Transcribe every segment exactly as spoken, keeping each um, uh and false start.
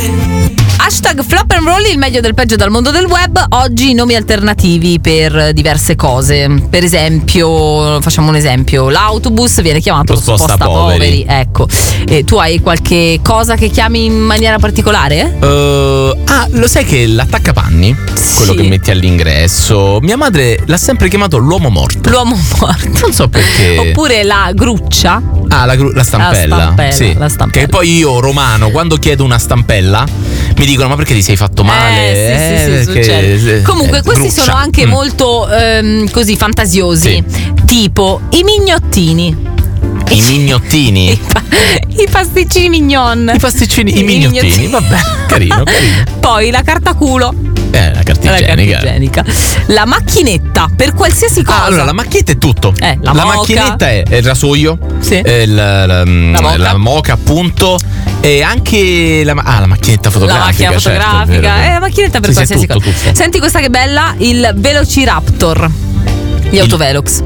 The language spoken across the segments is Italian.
Hashtag Flop and Roll, il meglio del peggio dal mondo del web. Oggi nomi alternativi per diverse cose. Per esempio, facciamo un esempio: l'autobus viene chiamato Sposta sposta poveri. poveri. Ecco. E tu hai qualche cosa che chiami in maniera particolare? Uh, ah, lo sai che l'attaccapanni, quello Sì. che metti all'ingresso, mia madre l'ha sempre chiamato l'uomo morto. L'uomo morto. Non so perché. Oppure la gruccia. Ah, la, gru- la stampella. La stampella, Sì. la stampella. Che poi io, romano, quando chiedo una stampella, mi dicono: ma perché ti sei fatto male? Eh, sì, sì, sì, perché- succede. Comunque eh, questi gruccia. sono anche Mm. molto ehm, così fantasiosi. Tipo i mignottini. I mignottini. I, pa- i pasticcini mignon. I pasticcini, i mignottini. Vabbè, carino, carino. Poi la carta culo. Eh, la carta La carta igienica. igienica. La macchinetta per qualsiasi cosa. Ah, allora la macchinetta è tutto. Eh, la la moca. macchinetta è, è il rasoio, Sì. è il- la, la, moca. la moca, appunto. E anche la, ah, la macchinetta La fotografica. macchina certo, fotografica, è vero, è vero. eh, la macchinetta per Sì, sì, qualsiasi tutto, cosa. tutto. Senti questa che bella, il Velociraptor. Gli Il- autovelox.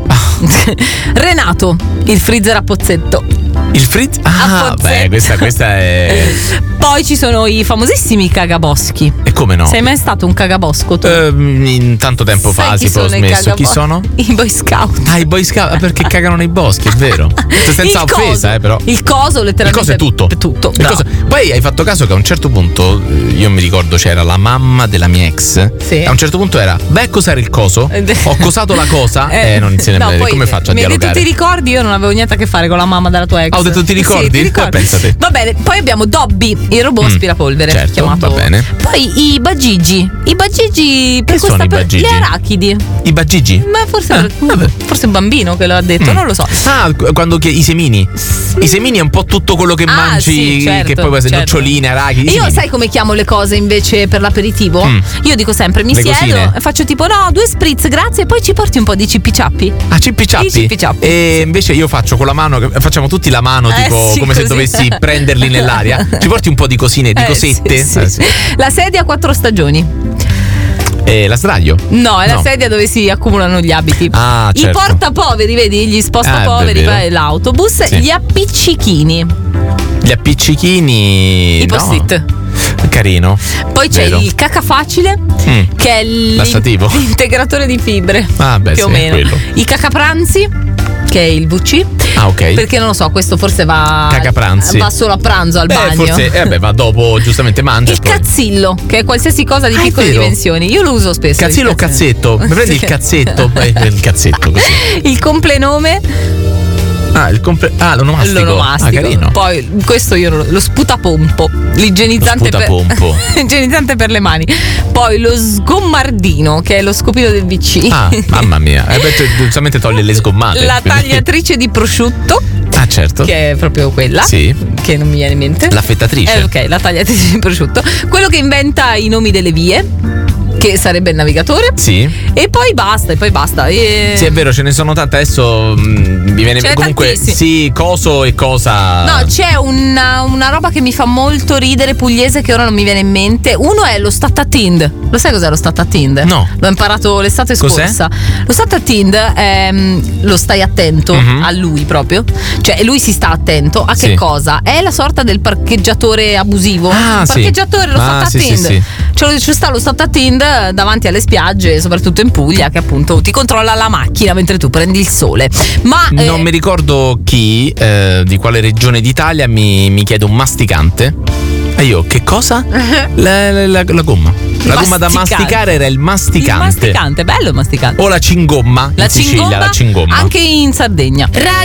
Renato, il freezer a pozzetto. Il frizz. Ah, A beh, pozzetto. questa, questa è. Poi ci sono i famosissimi cagaboschi. E come no? Sei mai stato un cagabosco tu? Ehm, in tanto tempo Sai fa chi si può sono i smesso. Chi cagaboschi? sono? I Boy Scout. Ah, i Boy Scout. Perché cagano nei boschi, è vero. Senza Il offesa, coso. eh, però. Il coso letteralmente. Il coso è tutto. Tutto. Il bravo. coso- Poi hai fatto caso che a un certo punto, eh, io mi ricordo c'era la mamma della mia ex. Sì. A un certo punto era: vai a cosare il coso. Ho cosato la cosa. Eh, non insieme no, a me. poi Come faccio a mi hai dialogare? detto ti ricordi? Io non avevo niente a che fare con la mamma della tua ex. Ah, ho detto ti ricordi? Sì, ti ricordi. Eh, pensate. Va bene, poi abbiamo Dobby, il robot Mm, aspirapolvere. certo, chiamato. va bene. Poi i bagigi. I bagigi per Che sono questa i per- bagigi? Le arachidi. I bagigi? Ma forse, Ah, vabbè. forse un bambino che lo ha detto, Mm. non lo so. Ah, qu- quando che, i semini. I semini è un po' tutto quello che Ah, mangi, sì, certo, che poi può essere certo. noccioline, arachidi. i Io semini. sai come chiamo le cose invece per l'aperitivo? Mm. Io dico sempre mi Le siedo cosine? e faccio tipo no, due spritz, grazie, e poi ci porti un po' di cippi ciappi. Ah, cippi ciappi. I cippi ciappi. E invece io faccio con la mano, facciamo tutti la mano, Eh, tipo sì, come se così. dovessi prenderli nell'aria. Ci porti un po' di cosine, di Eh, cosette. sì, sì, Eh, sì. La sedia a quattro stagioni. E la sdraio. No, è la No. sedia dove si accumulano gli abiti. Ah, I certo. portapoveri, vedi? Gli spostapoveri, Ah, è vero. poi l'autobus, Sì. gli appiccichini, Gli appiccichini. i no. post-it. Carino. Poi c'è Vero. il cacafacile, Mm. che è l'in- Lassativo. l'integratore di fibre. Ah, beh, più o sì, meno. quello. I cacapranzi, che è il V C. Ah, ok. Perché non lo so, questo forse va Cacapranzi. va solo a pranzo al Beh, bagno. forse, eh, beh, va dopo, giustamente mangia. Il e poi- cazzillo, che è qualsiasi cosa di Ah, è piccole vero. dimensioni. Io lo uso spesso. Cazzillo o il cazzetto? Mi prendi il Sì. cazzetto? Beh, il cazzetto così. Il complenome, Ah, il comple- ah, l'onomastico. l'onomastico. Ah, carino. Poi questo io non lo, lo sputapompo, l'igienizzante Lo per, sputapompo. igienizzante per le mani. Poi lo sgommardino, che è lo scopino del V C. Ah, mamma mia. Eh, beh, giustamente toglie le sgommate. La quindi- tagliatrice di prosciutto, Ah, certo. che è proprio quella. Sì. Che non mi viene in mente. L'affettatrice. Eh, ok, la tagliatrice di prosciutto. Quello che inventa i nomi delle vie, che sarebbe il navigatore. Sì. E poi basta, e poi basta. E... Sì, è vero, ce ne sono tante. Adesso mh, mi viene Ce n'è comunque tantissimi. sì, coso e cosa. No, c'è una, una roba che mi fa molto ridere pugliese che ora non mi viene in mente. Uno è lo statatind. Lo sai cos'è lo statatind? No. L'ho imparato l'estate Cos'è? scorsa. Lo statatind è mm, lo stai attento Mhm. a lui proprio. Cioè lui si sta attento a che Sì. cosa? È la sorta del parcheggiatore abusivo. Ah, Il sì. parcheggiatore, lo Ah, sì, statatind. sì, sì. Cioè, ci sta lo statatind davanti alle spiagge, soprattutto in Puglia, che appunto ti controlla la macchina mentre tu prendi il sole. Ma eh, Non mi ricordo chi, eh, di quale regione d'Italia mi, mi chiede un masticante. E io, che cosa? La, la- la- la gomma. La gomma da Masticante. masticare era il il masticante. masticante, bello il masticante. O la cingomma. La in Sicilia, cingomma, la cingomma. anche in Sardegna.